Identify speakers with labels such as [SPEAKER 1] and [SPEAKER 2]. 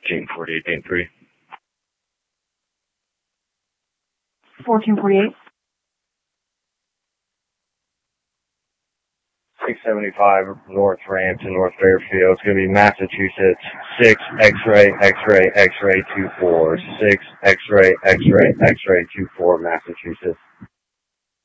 [SPEAKER 1] 1448 Dane 3.
[SPEAKER 2] 1448.
[SPEAKER 1] 675 North Ramp to North Fairfield. It's going to be Massachusetts. 6 X-ray, X-ray, X-ray 24. 6 X-ray, X-ray, X-ray 24, Massachusetts.